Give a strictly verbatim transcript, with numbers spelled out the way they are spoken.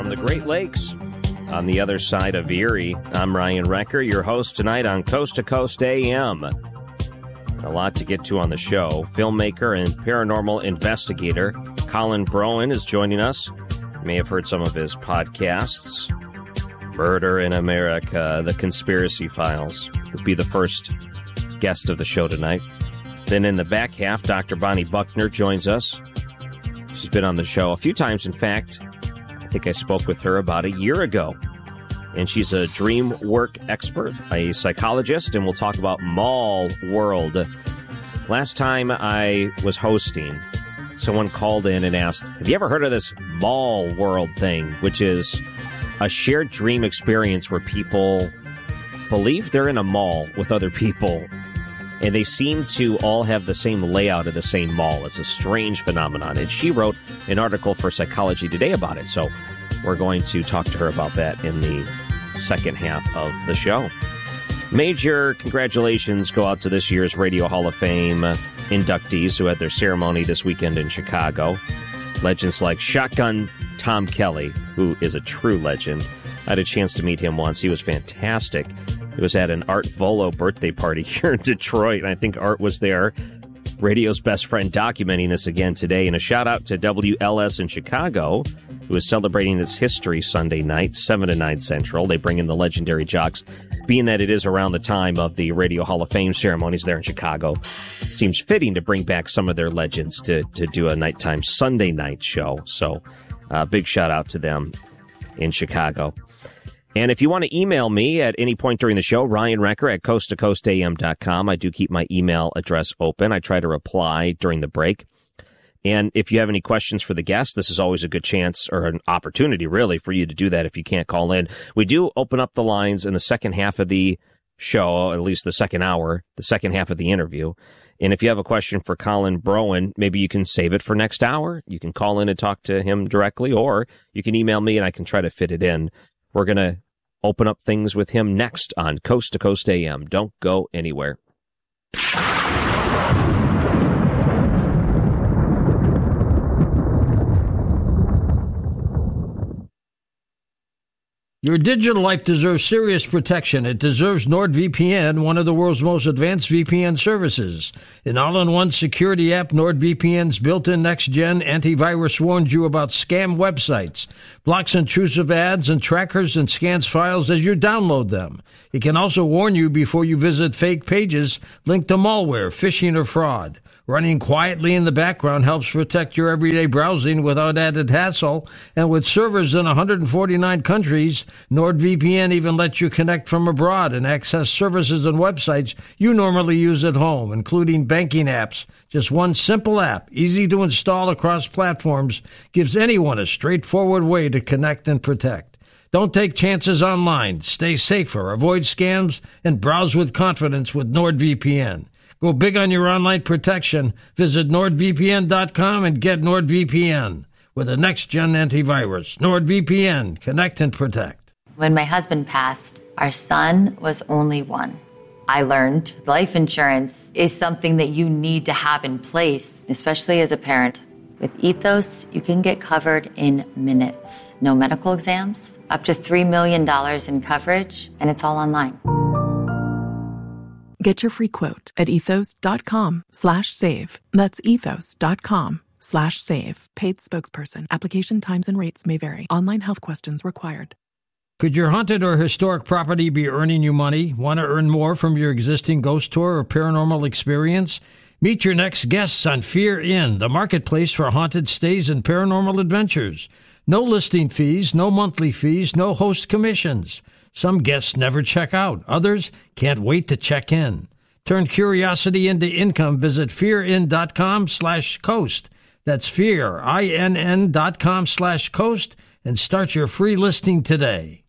from the Great Lakes on the other side of Erie. I'm Ryan Recker, your host tonight on Coast to Coast A M. A lot to get to on the show. Filmmaker and paranormal investigator Colin Broen is joining us. You may have heard some of his podcasts. Murder in America, The Conspiracy Files. He'll be the first guest of the show tonight. Then in the back half, Doctor Bonnie Buckner joins us. She's been on the show a few times, in fact. I think I spoke with her about a year ago. And she's a dream work expert, a psychologist, and we'll talk about Mall World. Last time I was hosting, someone called in and asked, have you ever heard of this Mall World thing, which is a shared dream experience where people believe they're in a mall with other people, and they seem to all have the same layout of the same mall. It's a strange phenomenon, and she wrote an article for Psychology Today about it, so we're going to talk to her about that in the second half of the show. Major congratulations go out to this year's Radio Hall of Fame inductees who had their ceremony this weekend in Chicago. Legends like Shotgun Tom Kelly, who is a true legend. I had a chance to meet him once. He was fantastic. It was at an Art Volo birthday party here in Detroit, and I think Art was there, radio's best friend, documenting this again today. And a shout-out to W L S in Chicago, who is celebrating its history Sunday night, seven to nine Central. They bring in the legendary jocks. Being that it is around the time of the Radio Hall of Fame ceremonies there in Chicago, it seems fitting to bring back some of their legends to, to do a nighttime Sunday night show. So, uh, big shout-out to them in Chicago. And if you want to email me at any point during the show, Ryan Recker at coast to coast a m dot com. I do keep my email address open. I try to reply during the break. And if you have any questions for the guests, this is always a good chance, or an opportunity, really, for you to do that if you can't call in. We do open up the lines in the second half of the show, at least the second hour, the second half of the interview. And if you have a question for Colin Broen, maybe you can save it for next hour. You can call in and talk to him directly, or you can email me and I can try to fit it in. We're going to open up things with him next on Coast to Coast A M. Don't go anywhere. Your digital life deserves serious protection. It deserves NordVPN, one of the world's most advanced V P N services. An all-in-one security app, NordVPN's built-in next-gen antivirus warns you about scam websites, blocks intrusive ads and trackers, and scans files as you download them. It can also warn you before you visit fake pages linked to malware, phishing, or fraud. Running quietly in the background helps protect your everyday browsing without added hassle. And with servers in one hundred forty-nine countries, NordVPN even lets you connect from abroad and access services and websites you normally use at home, including banking apps. Just one simple app, easy to install across platforms, gives anyone a straightforward way to connect and protect. Don't take chances online. Stay safer, avoid scams, and browse with confidence with NordVPN. Go big on your online protection. Visit nord v p n dot com and get NordVPN with a next-gen antivirus. NordVPN. Connect and protect. When my husband passed, our son was only one. I learned life insurance is something that you need to have in place, especially as a parent. With Ethos, you can get covered in minutes. No medical exams, up to three million dollars in coverage, and it's all online. Get your free quote at ethos.com slash save. That's ethos.com slash save. Paid spokesperson. Application times and rates may vary. Online health questions required. Could your haunted or historic property be earning you money? Want to earn more from your existing ghost tour or paranormal experience? Meet your next guests on Fear Inn, the marketplace for haunted stays and paranormal adventures. No listing fees, no monthly fees, no host commissions. Some guests never check out. Others can't wait to check in. Turn curiosity into income. Visit fearin.com slash coast. That's fear, I N N dot com slash coast, and start your free listing today.